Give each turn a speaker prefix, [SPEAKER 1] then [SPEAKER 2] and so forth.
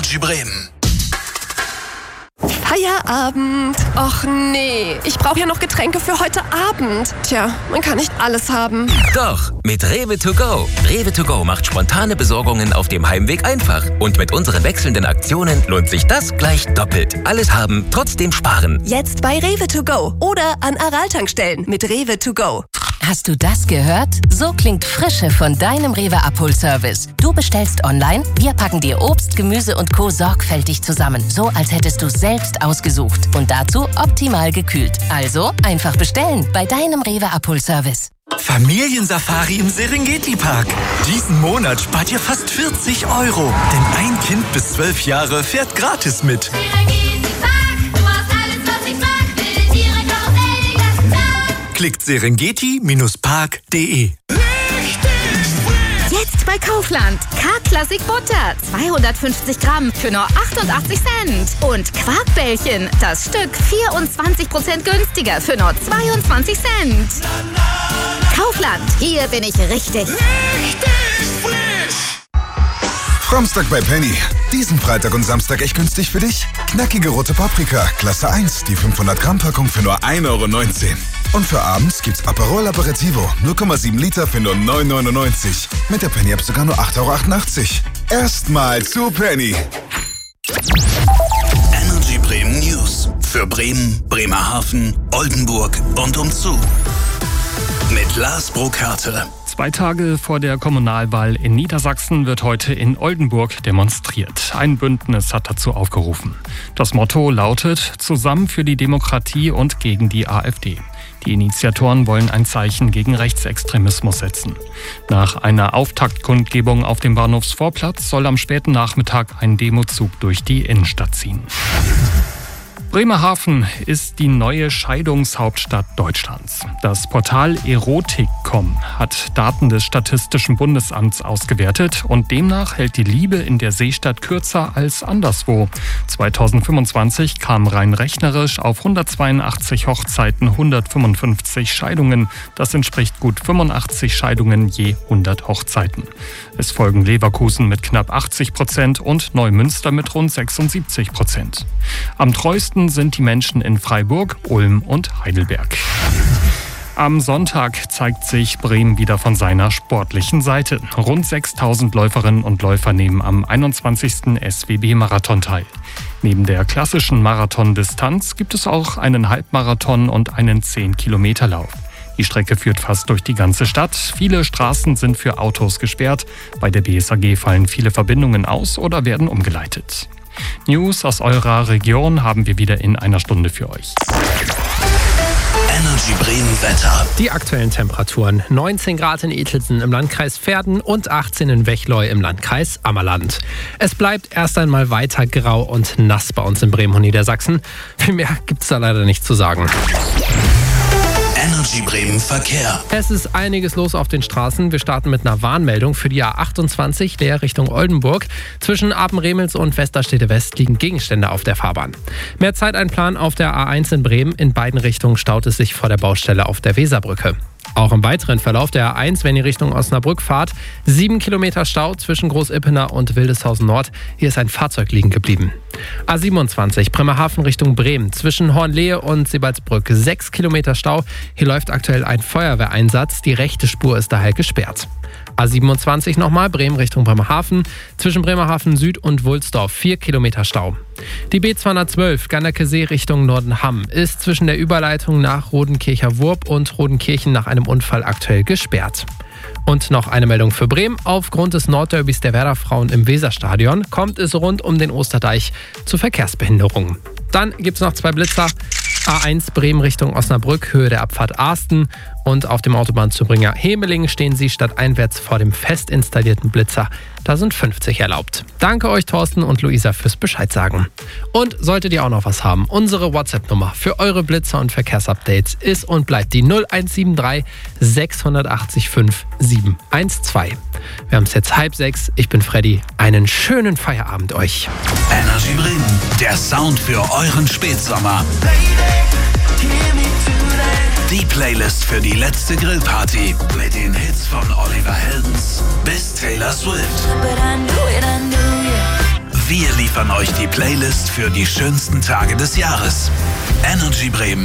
[SPEAKER 1] Energy Bremen.
[SPEAKER 2] Feierabend. Och nee, ich brauche ja noch Getränke für heute Abend. Tja, man kann nicht alles haben.
[SPEAKER 3] Doch, mit Rewe to go. Rewe to go macht spontane Besorgungen auf dem Heimweg einfach. Und mit unseren wechselnden Aktionen lohnt sich das gleich doppelt. Alles haben, trotzdem sparen.
[SPEAKER 2] Jetzt bei Rewe to go oder an Aral-Tankstellen mit Rewe to go.
[SPEAKER 4] Hast du das gehört? So klingt Frische von deinem Rewe-Abholservice. Du bestellst online, wir packen dir Obst, Gemüse und Co. sorgfältig zusammen. So, als hättest du es selbst ausgesucht. Und dazu optimal gekühlt. Also einfach bestellen bei deinem Rewe-Abholservice.
[SPEAKER 5] Familiensafari im Serengeti-Park. Diesen Monat spart ihr fast 40 €. Denn ein Kind bis 12 Jahre fährt gratis mit.
[SPEAKER 6] Serengeti-Park, du hast alles, was ich mag. Wilde Tiere, Karussell, den ganzen Tag.
[SPEAKER 5] Klickt serengeti-park.de.
[SPEAKER 7] Jetzt bei Kaufland. K-Klassik Butter. 250 Gramm für nur 88 Cent. Und Quarkbällchen. Das Stück 24% günstiger für nur 22 Cent. Kaufland. Hier bin ich richtig.
[SPEAKER 8] Samstag bei Penny. Diesen Freitag und Samstag echt günstig für dich? Knackige rote Paprika, Klasse 1, die 500-Gramm-Packung für nur 1,19 €. Und für abends gibt's Aperol Aperitivo, 0,7 Liter für nur 9,99 €. Mit der Penny-App sogar nur 8,88 €. Erstmal zu Penny.
[SPEAKER 1] Energy Bremen News. Für Bremen, Bremerhaven, Oldenburg und umzu. Mit Lars Burkhardt.
[SPEAKER 9] 2 Tage vor der Kommunalwahl in Niedersachsen wird heute in Oldenburg demonstriert. Ein Bündnis hat dazu aufgerufen. Das Motto lautet: Zusammen für die Demokratie und gegen die AfD. Die Initiatoren wollen ein Zeichen gegen Rechtsextremismus setzen. Nach einer Auftaktkundgebung auf dem Bahnhofsvorplatz soll am späten Nachmittag ein Demozug durch die Innenstadt ziehen. Bremerhaven ist die neue Scheidungshauptstadt Deutschlands. Das Portal Erotik.com hat Daten des Statistischen Bundesamts ausgewertet und demnach hält die Liebe in der Seestadt kürzer als anderswo. 2025 kam rein rechnerisch auf 182 Hochzeiten 155 Scheidungen. Das entspricht gut 85 Scheidungen je 100 Hochzeiten. Es folgen Leverkusen mit knapp 80% und Neumünster mit rund 76%. Am treuesten sind die Menschen in Freiburg, Ulm und Heidelberg. Am Sonntag zeigt sich Bremen wieder von seiner sportlichen Seite. Rund 6.000 Läuferinnen und Läufer nehmen am 21. SWB-Marathon teil. Neben der klassischen Marathondistanz gibt es auch einen Halbmarathon und einen 10-Kilometer-Lauf. Die Strecke führt fast durch die ganze Stadt. Viele Straßen sind für Autos gesperrt. Bei der BSAG fallen viele Verbindungen aus oder werden umgeleitet. News aus eurer Region haben wir wieder in einer Stunde für euch.
[SPEAKER 1] Energy Bremen Wetter.
[SPEAKER 10] Die aktuellen Temperaturen: 19 Grad in Etelsen im Landkreis Verden und 18 in Wechleu im Landkreis Ammerland. Es bleibt erst einmal weiter grau und nass bei uns in Bremen und Niedersachsen. Viel mehr gibt's da leider nicht zu sagen.
[SPEAKER 1] Energy Bremen Verkehr.
[SPEAKER 10] Es ist einiges los auf den Straßen. Wir starten mit einer Warnmeldung für die A28 der Richtung Oldenburg. Zwischen Apen-Remels und Westerstede West liegen Gegenstände auf der Fahrbahn. Mehr Zeiteinplan auf der A1 in Bremen. In beiden Richtungen staut es sich vor der Baustelle auf der Weserbrücke. Auch im weiteren Verlauf der A1, wenn ihr Richtung Osnabrück fahrt, 7 Kilometer Stau zwischen Groß-Ippener und Wildeshausen Nord. Hier ist ein Fahrzeug liegen geblieben. A27 Bremerhaven Richtung Bremen. Zwischen Hornlehe und Sebalsbrück 6 Kilometer Stau. Hier läuft aktuell ein Feuerwehreinsatz. Die rechte Spur ist daher gesperrt. A27 nochmal, Bremen Richtung Bremerhaven. Zwischen Bremerhaven Süd und Wulsdorf 4 Kilometer Stau. Die B212 Ganderkesee Richtung Nordenham ist zwischen der Überleitung nach Rodenkircher Wurb und Rodenkirchen nach einem Unfall aktuell gesperrt. Und noch eine Meldung für Bremen. Aufgrund des Nordderbys der Werder-Frauen im Weserstadion kommt es rund um den Osterdeich zu Verkehrsbehinderungen. Dann gibt es noch 2 Blitzer. A1 Bremen Richtung Osnabrück, Höhe der Abfahrt Arsten. Und auf dem Autobahnzubringer Hemeling stehen Sie stadteinwärts vor dem fest installierten Blitzer. Da sind 50 erlaubt. Danke euch, Thorsten und Luisa, fürs Bescheid sagen. Und solltet ihr auch noch was haben, unsere WhatsApp-Nummer für eure Blitzer und Verkehrsupdates ist und bleibt die 0173 680 5712. Wir haben es jetzt 5:30. Ich bin Freddy. Einen schönen Feierabend euch.
[SPEAKER 1] Energy Bremen, der Sound für euren Spätsommer. Die Playlist für die letzte Grillparty mit den Hits von Oliver Heldens bis Taylor Swift. Wir liefern euch die Playlist für die schönsten Tage des Jahres. Energy Bremen